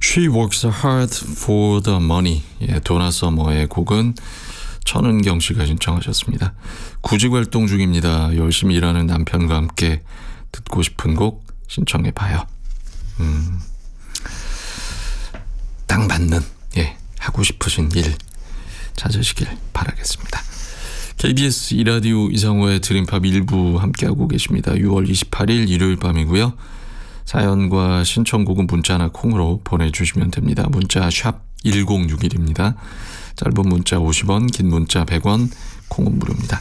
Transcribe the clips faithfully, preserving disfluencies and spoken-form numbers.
She works hard for the money. 예, 도나 서머의 곡은 천은경 씨가 신청하셨습니다. 구직 활동 중입니다. 열심히 일하는 남편과 함께 듣고 싶은 곡 신청해봐요. 음, 딱 맞는, 예, 하고 싶으신 일 찾으시길 바라겠습니다. 케이비에스 이라디오 이상호의 드림팝 일부 함께하고 계십니다. 유월 이십팔일 일요일 밤이고요. 사연과 신청곡은 문자나 콩으로 보내주시면 됩니다. 문자 샵 일공육일입니다. 짧은 문자 오십 원, 긴 문자 백 원, 콩은 무료입니다.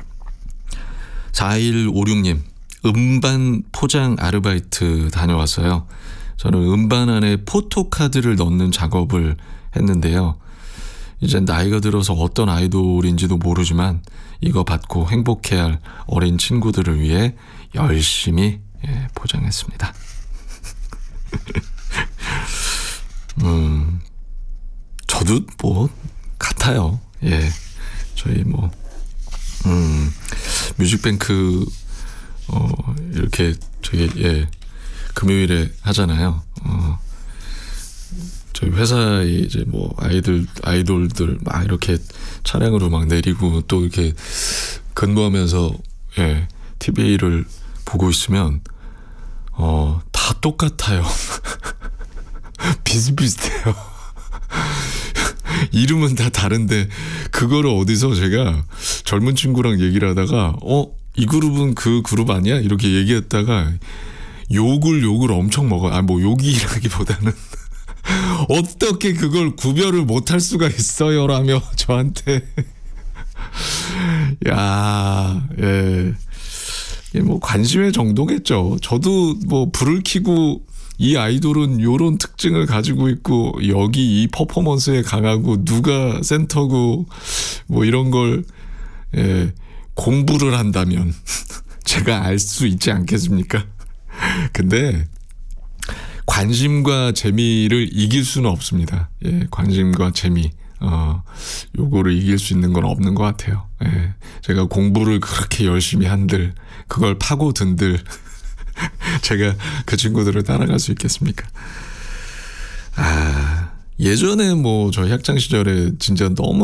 사일오육님, 음반 포장 아르바이트 다녀왔어요. 저는 음반 안에 포토카드를 넣는 작업을 했는데요. 이제 나이가 들어서 어떤 아이돌인지도 모르지만 이거 받고 행복해할 어린 친구들을 위해 열심히 예, 포장했습니다. 음, 저도 뭐 같아요. 예, 저희 뭐 음, 뮤직뱅크 어, 이렇게 저기 예 금요일에 하잖아요. 어, 저희 회사에 이제 뭐 아이들 아이돌들 막 이렇게 차량으로 막 내리고 또 이렇게 근무하면서 예 티비를 보고 있으면 어, 다 똑같아요. 비슷비슷해요. 이름은 다 다른데 그거를 어디서 제가 젊은 친구랑 얘기를 하다가 어? 이 그룹은 그 그룹 아니야? 이렇게 얘기했다가 욕을 욕을 엄청 먹어요. 아, 뭐 욕이라기보다는 어떻게 그걸 구별을 못할 수가 있어요? 라며 저한테 야, 예. 뭐 관심의 정도겠죠. 저도 뭐 불을 켜고 이 아이돌은 요런 특징을 가지고 있고 여기 이 퍼포먼스에 강하고 누가 센터고 뭐 이런 걸 예, 공부를 한다면 제가 알 수 있지 않겠습니까? 근데 관심과 재미를 이길 수는 없습니다. 예, 관심과 재미 어, 요거를 이길 수 있는 건 없는 것 같아요. 예, 제가 공부를 그렇게 열심히 한들 그걸 파고든들 제가 그 친구들을 따라갈 수 있겠습니까? 아, 예전에 뭐 저 학창 시절에 진짜 너무